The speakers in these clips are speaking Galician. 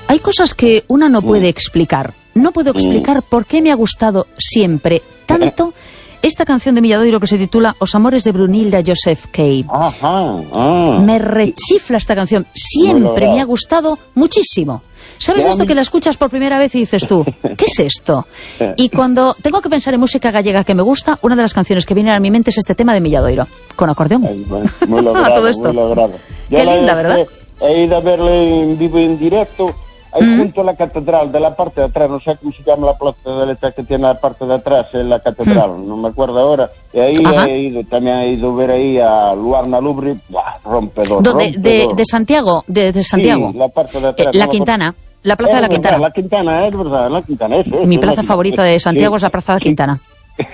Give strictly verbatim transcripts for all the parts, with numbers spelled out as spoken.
Hay cosas que una no puede explicar. No puedo explicar por qué me ha gustado siempre tanto esta canción de Milladoiro que se titula Os amores de Brunilda Joseph Kay. Ajá, ah. Me rechifla esta canción. Siempre me ha gustado muchísimo. ¿Sabes esto que la escuchas por primera vez y dices tú, ¿qué es esto? Y cuando tengo que pensar en música gallega que me gusta, una de las canciones que viene a mi mente es este tema de Milladoiro, con acordeón. Ay, bueno, muy logrado, todo esto. Muy logrado. Qué linda, ¿verdad? He, he ido a verle en vivo y en directo. Ahí mm. junto a la catedral, de la parte de atrás, no sé cómo se llama la plaza de letra que tiene la parte de atrás, en la catedral, mm. no me acuerdo ahora. Y ahí Ajá. he ido, también he ido a ver ahí a Luarna Lubri, ¡buah! rompedor, de, rompedor. De, de Santiago, de, de Santiago. Sí, la parte de atrás. Eh, la Quintana, la plaza de la Quintana. Verdad, la Quintana, es verdad, la Quintana. Eso, eso, Mi plaza favorita de Santiago sí. es la plaza de la Quintana. Sí.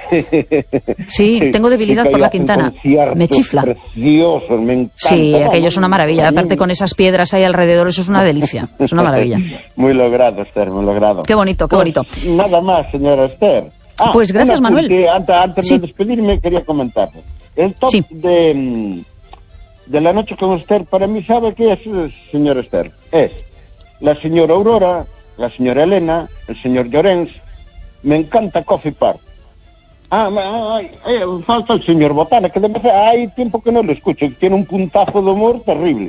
Sí, tengo debilidad por la Quintana. Me chifla. Preciosos, me encanta. Sí, aquello es una maravilla. Aparte con esas piedras ahí alrededor, eso es una delicia. Es una maravilla. Muy logrado, Esther, muy logrado. Qué bonito, qué pues, bonito. Nada más, señora Esther. Ah, pues gracias, Manuel. Que antes, antes sí. de despedirme quería comentarle. El top sí. de, de la noche con Esther, para mí, ¿sabe qué es, señora Esther? Es la señora Aurora, la señora Elena, el señor Llorens. Me encanta Coffee Park. Ah, ay, ay, falta el señor Botana, que de hay tiempo que no lo escucho, tiene un puntazo de humor terrible.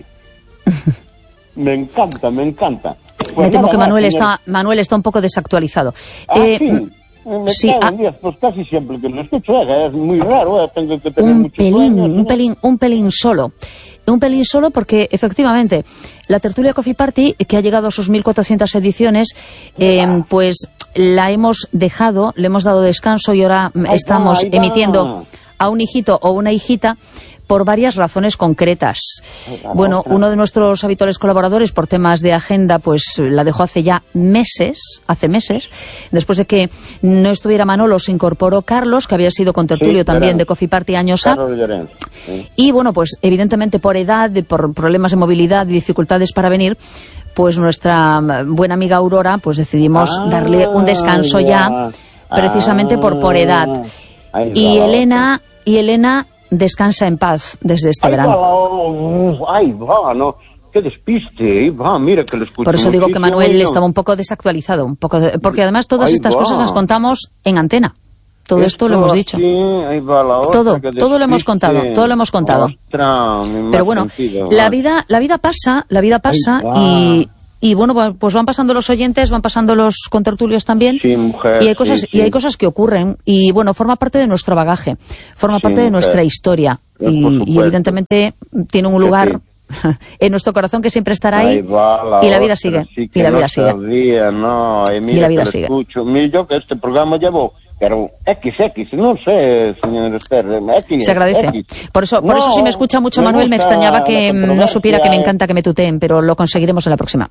Me encanta, me encanta. Pues me temo que Manuel, más, está, Manuel está un poco desactualizado. Ah, eh, sí. Me sí, cago ah, en días, pues casi siempre que lo escucho, es muy raro, eh, tengo que tener un muchos pelín, sueños, un ¿no? pelín, un pelín solo. Un pelín solo porque, efectivamente, la tertulia Coffee Party, que ha llegado a sus mil cuatrocientas ediciones, eh, pues la hemos dejado, le hemos dado descanso y ahora ahí estamos va, emitiendo a un hijito o una hijita por varias razones concretas. Bueno, uno de nuestros habituales colaboradores, por temas de agenda, pues la dejó hace ya meses, hace meses. Después de que no estuviera Manolo, se incorporó Carlos, que había sido contertulio sí, también de Coffee Party años A. Sí. Y bueno, pues evidentemente por edad, por problemas de movilidad y dificultades para venir, pues nuestra buena amiga Aurora, pues decidimos ah, darle un descanso ya, ya precisamente ah, por, por edad. Ay, y va, Elena, y Elena descansa en paz desde este ay, verano. Va, ay, va, no, qué despiste, va, mira que lo escucho. Por eso digo que Manuel bueno. estaba un poco desactualizado, un poco de, porque además todas ay, estas va. cosas las contamos en antena. Todo esto, esto lo hemos dicho. Aquí, ahí va la otra, todo, todo lo hemos contado, todo lo hemos contado. Ostras, pero bueno, sentido, la vida, la vida pasa, la vida pasa y y bueno, pues van pasando los oyentes, van pasando los contertulios también. Sí, mujer, y hay cosas sí, y hay cosas que ocurren y bueno, forma parte de nuestro bagaje, forma sí, parte de mujer. nuestra historia y, y evidentemente tiene un lugar sí. en nuestro corazón que siempre estará ahí, ahí la y la vida sigue sí y la vida no sigue sabía, no, y, mira y la vida que sigue. Escucho. Mira, yo que este programa llevo pero X, X, no sé, señor Esther, X. Se agradece. X. Por eso, por no, eso si me escucha mucho me Manuel, me extrañaba que no supiera que me encanta que me tuteen, pero lo conseguiremos en la próxima.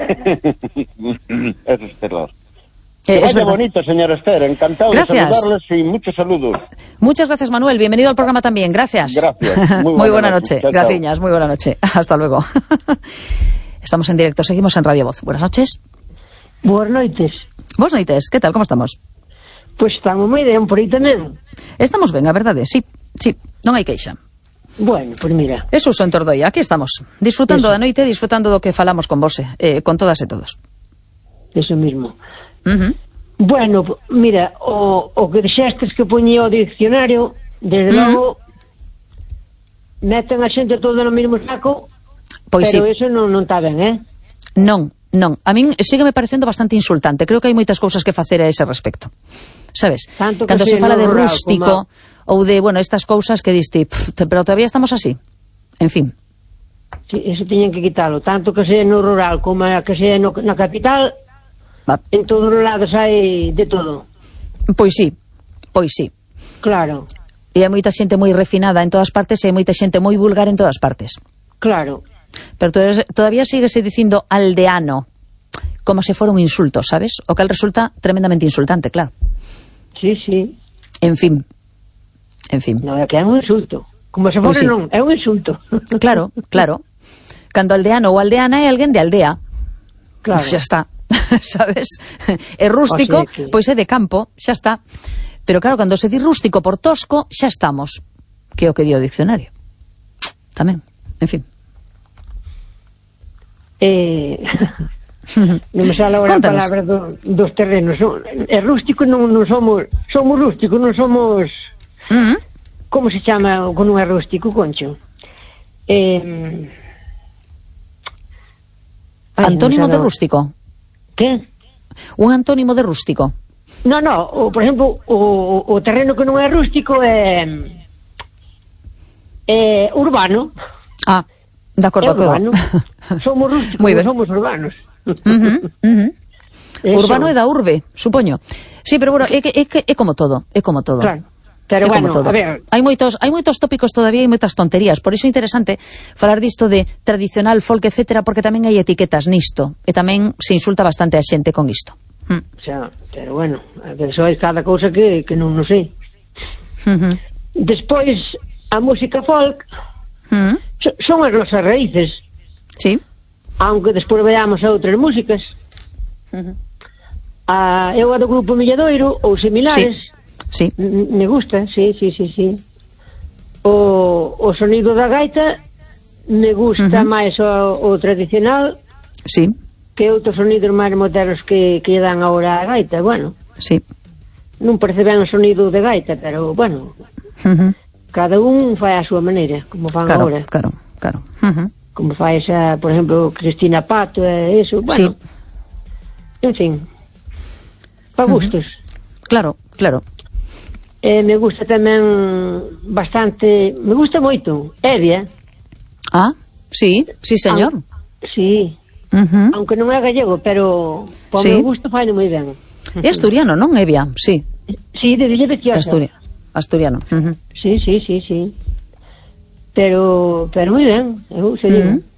Es esperar. Eh, es bonito, señor Esther, encantado gracias. de saludarles y muchos saludos. Muchas gracias, Manuel, bienvenido al programa también, gracias. Gracias. Muy buena, muy buena noche, noche. Chao, gracias, muy buena noche, hasta luego. Estamos en directo, seguimos en Radio Voz. Buenas noches. Buenas noches. Buenas noches, ¿qué tal, cómo estamos? Pois estamos moi ben por aí tamén. Estamos ben, a verdade, sí, sí, non hai queixa. Bueno, pois mira. É Suso en Tordoia, aquí estamos, disfrutando Eso. da noite, disfrutando do que falamos con vos, eh, con todas e todos. Eso mismo. Uh -huh. Bueno, mira, o, o que dixestes que poñía o diccionario, desde uh -huh. logo, meten a xente todo no mesmo saco, pois pero sí. eso non, non está ben, eh? Non. Non, a min sígueme parecendo bastante insultante. Creo que hai moitas cousas que facer a ese respecto. Sabes? Tanto Cando se fala de rústico como... ou de, bueno, estas cousas que diste, pff, pero todavía estamos así. En fin. Sí, eso tiñen que quitalo. Tanto que sea no rural como que sea no, na capital, Va. En todos os lados hai de todo. Pois sí, pois sí. Claro. E hai moita xente moi refinada en todas partes e hai moita xente moi vulgar en todas partes. Claro. Pero todavía síguese dicindo aldeano como se fora un insulto, ¿sabes? O que resulta tremendamente insultante, claro. Sí, sí. En fin. En fin. No, é que é un insulto. Como se fora pues sí. non, é un insulto. Claro, claro. Cando aldeano ou aldeana é alguén de aldea. Claro. Xa está, sabes? É rústico, o sea que... pois é de campo, xa está. Pero claro, cando se di rústico por tosco, xa estamos. Que é o que di o diccionario. Tamén, en fin. Eh, Non me sale agora a palabra do, dos terrenos. É rústico, non, non somos... Somos rústicos, non somos... Uh -huh. Como se chama o que non é rústico, Concho? Eh... Ay, Antónimo no de rústico. Que? Un antónimo de rústico. No, no, o, por exemplo, o, o terreno que non é rústico é... É urbano. Ah, de acordo, é urbano. Somos rústicos, non somos urbanos. Uh -huh, uh -huh. Urbano é da urbe, supoño. Sí, pero bueno, é que, é que é como todo, é como todo. Claro. Pero é bueno, como todo. A ver, hai moitos, hai moitos tópicos todavía e moitas tonterías, por iso é interesante falar disto de tradicional, folk, etcétera, porque tamén hai etiquetas nisto, e tamén se insulta bastante a xente con isto. Hmm. O sea, pero bueno, a ver, so hai cada cousa que, que non, non sei. Uh -huh. Despois, a música folk uh -huh. so, son as nosas raíces. Sí. Aunque despois veamos a outras músicas. Uh -huh. a, eu a do grupo Milladoiro, ou similares. Sí. Sí. Me gusta, sí, sí, sí, sí. O, o sonido da gaita me gusta uh -huh. máis o, o tradicional. Sí. Que outros sonidos máis modernos que, que dan agora a gaita, bueno. Sí. Non parece ben o sonido de gaita, pero, bueno, uh -huh. cada un fai a súa maneira, como fan claro, agora. Claro, claro. Uh -huh. Como fai esa, por exemplo, Cristina Pato e eso, bueno. Sí. En fin. Pa gustos. Uh -huh. Claro, claro. Eh, me gusta tamén bastante, me gusta moito, Evia. Ah, sí, sí, señor. Ah, sí. Uh -huh. Aunque non é gallego, pero por sí. meu gusto fai moi ben. É asturiano, non, Evia? Sí. Sí, de Villa Viciosa. Asturi asturiano. Uh -huh. Sí, sí, sí, sí. Pero, pero moi ben, eu se digo. Uh -huh.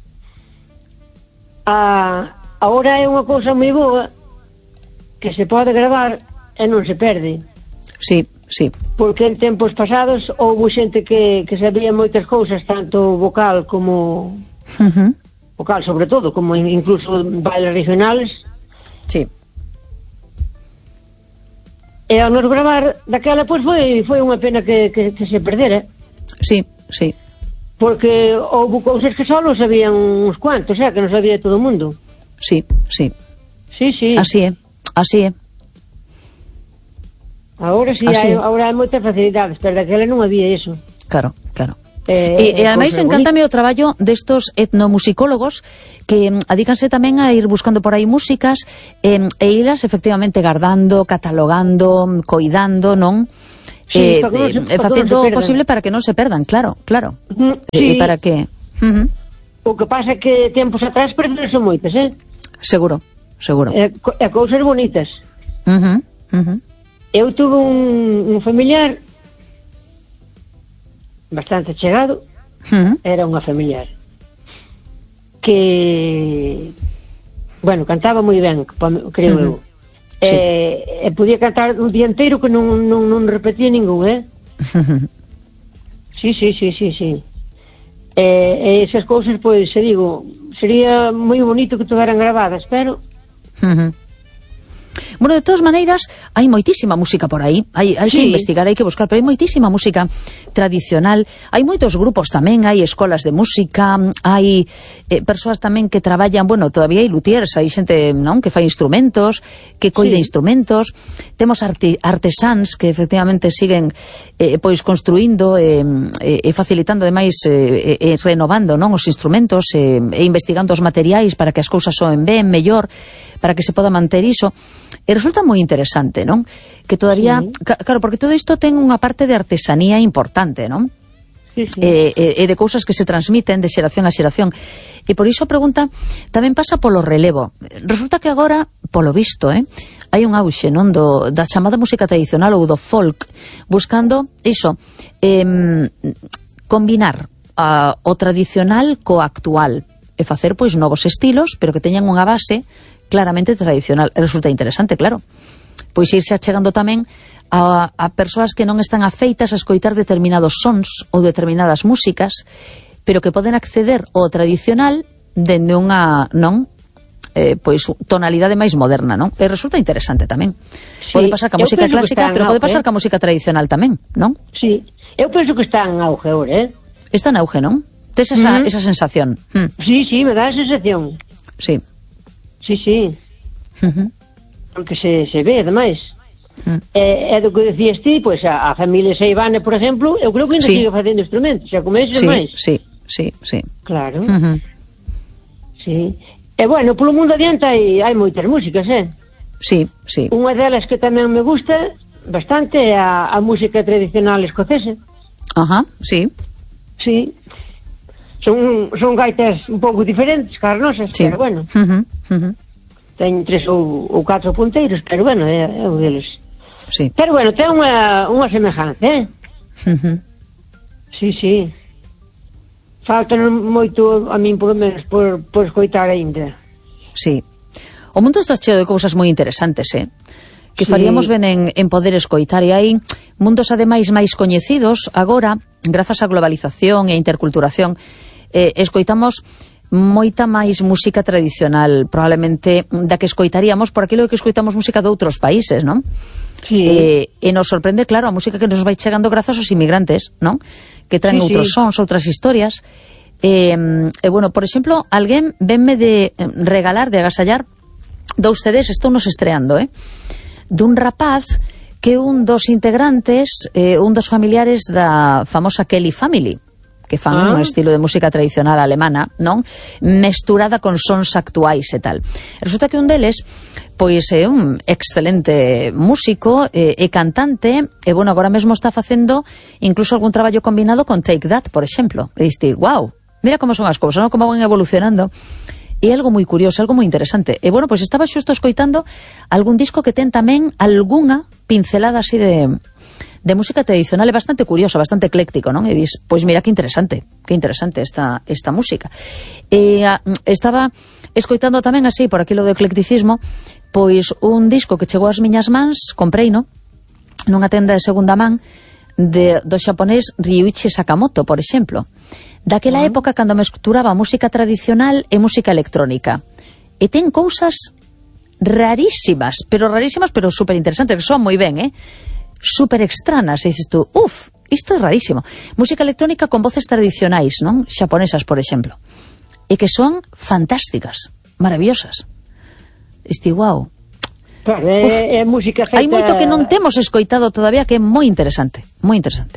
Ah, agora é unha cousa moi boa que se pode gravar e non se perde. Sí, sí. Porque en tempos pasados houve xente que, que sabía moitas cousas, tanto vocal como... Uh -huh. Vocal, sobre todo, como incluso bailes regionales. Sí. E ao nos gravar daquela, pois foi, foi unha pena que, que, que se perdera. Sí, sí. Porque houve cousas que só non sabían uns cuantos, o sea, que non sabía todo o mundo. Sí, sí. Sí, sí. Así é, así é. Agora sí, hai, agora hai moitas facilidades, pero daquela non había eso. Claro, claro. Eh, e, e ademais encántame o traballo destos etnomusicólogos que um, adícanse tamén a ir buscando por aí músicas eh, e ilas efectivamente guardando, catalogando, coidando, non? Sí, eh, no se, eh, facendo o posible para que non se perdan, claro, claro. Uh -huh, sí. E para que... Uh -huh. O que pasa é que tempos atrás perderonse moitas, eh? Seguro, seguro. E, e cousas bonitas. Uh -huh, uh -huh. Eu tuve un, un familiar bastante chegado, uh-huh. Era unha familiar que, bueno, cantaba moi ben, creo uh-huh. eu. Sí. E, e podía cantar un día inteiro que non, non, non repetía ningún, eh? Uh-huh. Sí, sí, sí, sí, sí. E, e esas cousas, pois, se digo, sería moi bonito que tuveran gravadas, pero... Uh-huh. Bueno, de todas maneiras, hai moitísima música por aí, hai, hai sí. que investigar, hai que buscar, pero hai moitísima música tradicional, hai moitos grupos tamén, hai escolas de música, hai eh, persoas tamén que traballan, bueno, todavía hai luthiers, hai xente, non, que fai instrumentos, que coide sí. instrumentos, temos arte, artesáns que efectivamente siguen eh, pois construindo e eh, eh, facilitando ademais eh, eh, renovando, non, os instrumentos e eh, investigando os materiais para que as cousas soen ben, mellor, para que se poda manter iso. E resulta moi interesante, non? Que todavía, sí. Claro, porque todo isto ten unha parte de artesanía importante, non? Sí, sí. E, e, e de cousas que se transmiten de xeración a xeración. E por iso a pregunta tamén pasa polo relevo. Resulta que agora, polo visto, eh, hai un auxe, non, do, da chamada música tradicional ou do folk, buscando iso, eh, combinar a, o tradicional co actual e facer, pois, novos estilos, pero que teñan unha base claramente tradicional. Resulta interesante, claro. Pois irse achegando tamén a, a persoas que non están afeitas a escoitar determinados sons ou determinadas músicas, pero que poden acceder ao tradicional dende unha, non, eh, pois tonalidade máis moderna, non? E resulta interesante tamén. Sí. Pode pasar ca música clásica, pero pode pasar ca música tradicional tamén, non? Sí. Eu penso que está en auge agora, eh? Está en auge, non? Tes esa, uh -huh. esa sensación. Mm. Sí, sí, me dá a sensación. Sí. Sí, sí. Uh-huh. Porque se, se ve, ademais. Uh-huh. É, é do que decías ti, pois a, a familia Seivane, por exemplo, eu creo que ainda sí. sigue facendo instrumentos, xa como eses sí, máis. Sí, sí, sí. Claro. Uh-huh. Sí. E bueno, polo mundo adiante hai, hai moitas músicas, eh? Sí, sí. Unha delas que tamén me gusta bastante é a, a música tradicional escocesa. Ajá, sí. Sí. Son, son gaitas un pouco diferentes, carnosas, sí. Pero bueno. Uh-huh, uh-huh. Ten tres ou, ou catro punteiros, pero bueno, é, é o deles. Sí. Pero bueno, ten unha, unha semejanza, eh? Uh-huh. Sí, sí. Faltan moito, a min polo menos, por, por escoitar aínda. Sí. O mundo está cheo de cousas moi interesantes, eh? Que sí. Faríamos ben en, en poder escoitar, e hai mundos ademais máis coñecidos agora, grazas á globalización e a interculturación. Eh, escoitamos moita máis música tradicional, probablemente da que escoitaríamos por aquilo que escoitamos música de outros países, non? Sí. Eh, e nos sorprende, claro, a música que nos vai chegando grazas aos inmigrantes, non? Que traen sí, outros sí. sons, outras historias. E, eh, bueno, por exemplo, alguén venme de regalar, de agasallar dous C Ds, estou nos estreando, eh? Dun rapaz que un dos integrantes, eh, un dos familiares da famosa Kelly Family, que fan ah. un estilo de música tradicional alemana, non? Mesturada con sons actuais e tal. Resulta que un deles, pois é un excelente músico e, e cantante, e bueno, agora mesmo está facendo incluso algún traballo combinado con Take That, por exemplo. E diste, wow, mira como son as cousas, non? Como van evolucionando. E algo moi curioso, algo moi interesante. E bueno, pois estaba xusto escoitando algún disco que ten tamén algunha pincelada así de... de música tradicional, é bastante curioso, bastante ecléctico, non? E dis, pois mira que interesante, que interesante esta, esta música. E a, estaba escoitando tamén así, por aquilo do eclecticismo, pois un disco que chegou ás miñas mans, comprei, no? Nunha tenda de segunda man, de, do xaponés Ryuichi Sakamoto, por exemplo. Daquela uh-huh. época, cando mesturaba música tradicional e música electrónica. E ten cousas rarísimas, pero rarísimas, pero super interesantes, que son moi ben, eh? Super extranas, e dices tú, uff, isto é rarísimo. Música electrónica con voces tradicionais, non? Xaponesas, por exemplo. E que son fantásticas, maravillosas. Este, guau. Claro, é, é música feita... Hai moito que non temos escoitado todavía, que é moi interesante, moi interesante.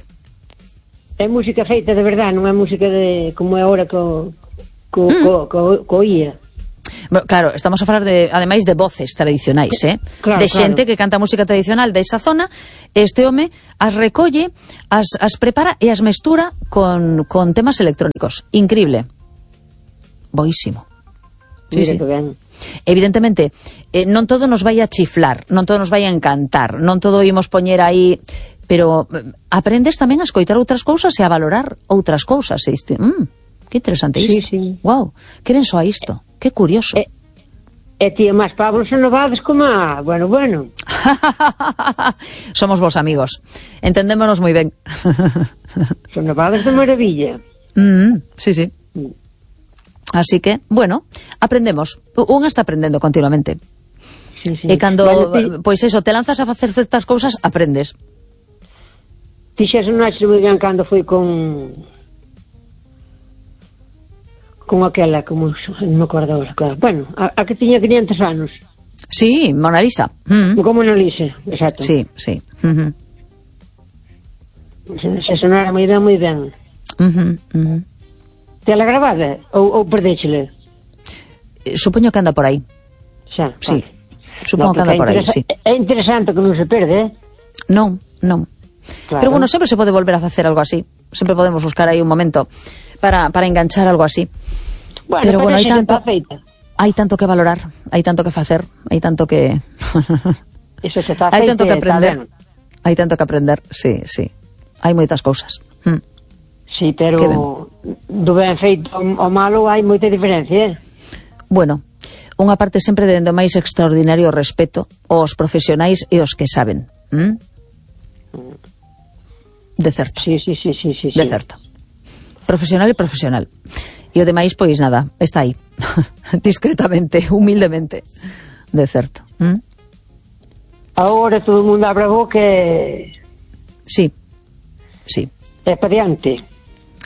É música feita de verdade, non é música de como é agora co, co, mm. co, co, co oía. Bueno, claro, estamos a falar de, ademais de voces tradicionais, eh? Claro, de xente claro. que canta música tradicional desa zona. Este home as recolle, as, as prepara e as mestura con, con temas electrónicos. Increíble. Boísimo. Sí, sí. Ben. Evidentemente, eh, non todo nos vai a chiflar, non todo nos vai a encantar, non todo imos poñer aí, pero aprendes tamén a escoitar outras cousas e a valorar outras cousas. E isto, mm, que interesante isto. Sí, sí. Wow, que ben soa isto. Que curioso. E, e tía máis Pablo se novades como a... Bueno, bueno. Somos vos amigos. Entendémonos moi ben. Son novades de maravilla. Mm, sí, sí. Mm. Así que, bueno, aprendemos. Un está aprendendo continuamente. Sí, sí. E cando, bueno, pois eso, te lanzas a facer certas cousas, aprendes. Ti xa non acho moi ben cando foi con... con aquela, como non me acordo agora, claro. Bueno, a, a que tiña quinientos anos. Sí, Mona Lisa. Mm. Como Mona Lisa, exacto. Sí, sí. Uh-huh. Se, se sonara moi ben, moi ben. Uh-huh, uh-huh. Tela grabada? Ou, ou perdéchele? Supoño que anda por aí. Xa, sí. Vale. Supoño no, que anda por aí, sí. É interesante que non se perde, eh? Non, non. Claro. Pero bueno, sempre se pode volver a facer algo así. Sempre podemos buscar aí un momento para, para enganchar algo así. Bueno, pero, pero bueno, hai tanto, hai tanto que valorar, hai tanto que facer, hai tanto que... Eso se está hai tanto que aprender. Hai tanto que aprender, sí, sí. Hai moitas cousas. Mm. Sí, pero do ben feito ao malo hai moita diferencia, eh? Bueno, unha parte sempre dende o máis extraordinario respeto aos profesionais e os que saben. ¿Mm? De certo. Sí, sí, sí, sí, sí, de certo. Profesional e profesional. E o demais, pois nada, está aí. Discretamente, humildemente. De certo. ¿Mm? Agora todo o mundo abre a boca e... Sí, sí. É para diante.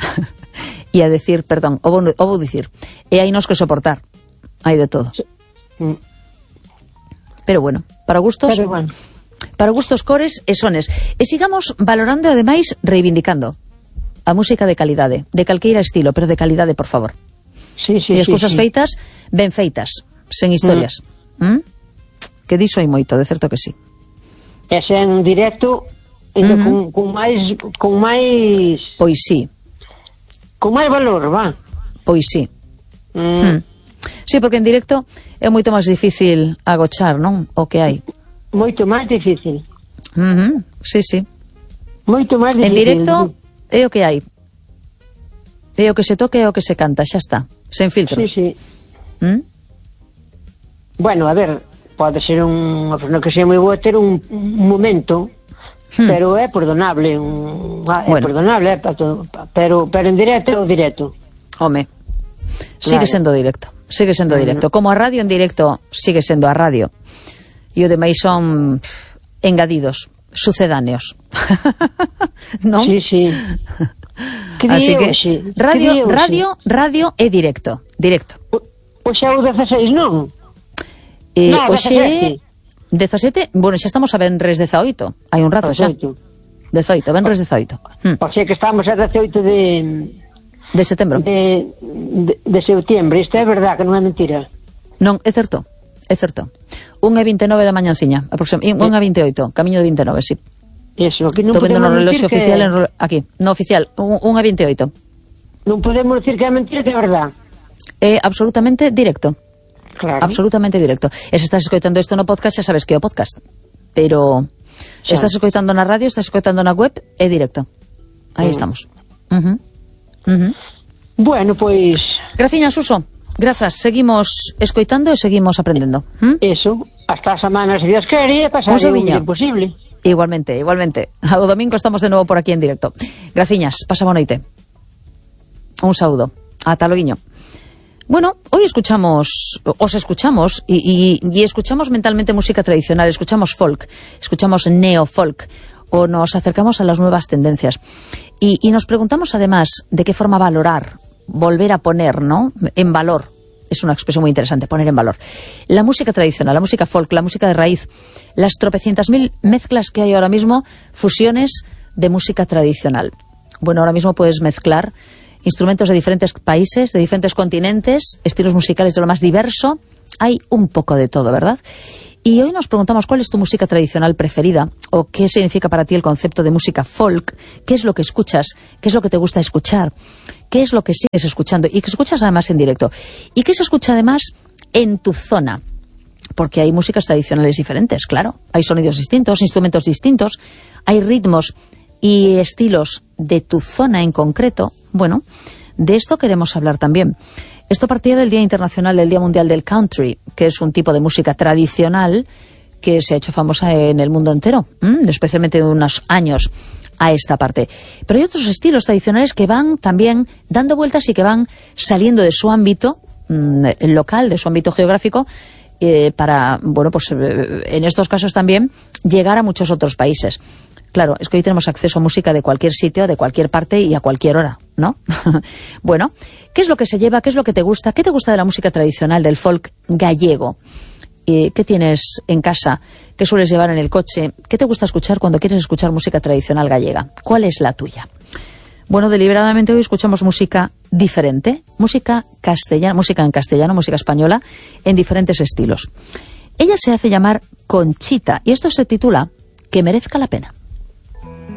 E a decir, perdón, o vou, o vou dicir, e hai nos que soportar. Hai de todo. Mm. Pero bueno, para gustos... Pero bueno. Para gustos cores e sones. E sigamos valorando e ademais reivindicando a música de calidade, de calqueira estilo, pero de calidade, por favor. Sí, sí, e as sí, cousas sí. feitas, ben feitas, sen historias. Mm. ¿Mm? Que diso hai moito, de certo que sí. E xa en directo, ainda Uh-huh. con, con máis con máis Pois sí, con máis valor, va. pois sí. Mm. Mm. Sí, porque en directo é moito máis difícil agochar, non? O que hai. Moito máis difícil. Uh-huh. Sí, sí. Moito máis En difícil. directo é o que hai. É o que se toca e o que se canta, xa está. Sen filtros. Sí, sí. ¿Mm? Bueno, a ver, pode ser un, no que sea moi boa ter un, un momento, Hmm. pero é perdonable, un, é Bueno. perdonable, é pa todo, pa- pero pero en directo é o directo. Home, sigue Claro. sendo directo, sigue sendo Mm. directo. Como a radio en directo sigue sendo a radio. E o demais son engadidos, sucedáneos. Non? Sí, sí. Que Así día que hoxe? radio, Que día hoxe? radio, radio e directo, directo. Hoxe é o dezaseis, non? E No, hoxe dezasete. dezasete, bueno, xa estamos a venres dezaoito, hai un rato xa. dezaoito. dezaoito, venres dezaoito. Hmm. O sea que estamos a dezaoito de De setembro. de, de, de setembro. Isto é verdad, que non é mentira. Non, é certo, é certo. unha e vinte e nove da mañanciña, aproximadamente, unha e vinte e oito, camiño de vinte e nove, sí. Eso, que non Estou vendo no podemos reloxo dicir que oficial, en, ro- aquí, no oficial, unha e vinte e oito. non podemos decir que é mentira, que é verdad. É absolutamente directo, Claro. absolutamente directo. E se estás escoitando isto no podcast, xa sabes que é o podcast. Pero Xa. estás escoitando na radio, estás escoitando na web, é directo. Aí Mm. estamos. Uh -huh. Uh -huh. Bueno, pois Graciña, Suso. Grazas. Seguimos escoitando e seguimos aprendendo. ¿Mm? eso, hasta a semana, se Dios quere, pasar Un o saúdiño. imposible. Igualmente, igualmente. O domingo estamos de novo por aquí en directo. Graciñas, pasa boa noite. Un saúdo. Ata loguiño. Bueno, hoy escuchamos, os escuchamos, y, y, y escuchamos mentalmente música tradicional, escuchamos folk, escuchamos neo-folk, o nos acercamos a las nuevas tendencias. Y, y nos preguntamos además de qué forma valorar, volver a poner, ¿no?, en valor. Es una expresión muy interesante, poner en valor. La música tradicional, la música folk, la música de raíz, las tropecientas mil mezclas que hay ahora mismo, fusiones de música tradicional. Bueno, ahora mismo puedes mezclar instrumentos de diferentes países, de diferentes continentes, estilos musicales de lo más diverso. Hay un poco de todo, ¿verdad? Y hoy nos preguntamos cuál es tu música tradicional preferida, o qué significa para ti el concepto de música folk, qué es lo que escuchas, qué es lo que te gusta escuchar, qué es lo que sigues escuchando y que escuchas además en directo, y qué se escucha además en tu zona. Porque hay músicas tradicionales diferentes, claro. Hay sonidos distintos, instrumentos distintos, hay ritmos y estilos de tu zona en concreto. Bueno, de esto queremos hablar también. Esto partía del Día Internacional del Día Mundial del Country, que es un tipo de música tradicional que se ha hecho famosa en el mundo entero, ¿m? especialmente de unos años a esta parte. Pero hay otros estilos tradicionales que van también dando vueltas y que van saliendo de su ámbito mmm, local, de su ámbito geográfico, eh, para, bueno, pues eh, en estos casos también llegar a muchos otros países. Claro, es que hoy tenemos acceso a música de cualquier sitio, de cualquier parte y a cualquier hora, ¿no? Bueno, ¿qué es lo que se lleva? ¿Qué es lo que te gusta? ¿Qué te gusta de la música tradicional, del folk gallego? Eh, ¿Qué tienes en casa? ¿Qué sueles llevar en el coche? ¿Qué te gusta escuchar cuando quieres escuchar música tradicional gallega? ¿Cuál es la tuya? Bueno, deliberadamente hoy escuchamos música diferente, música castellana, música en castellano, música española, en diferentes estilos. Ella se hace llamar Conchita y esto se titula Que merezca la pena.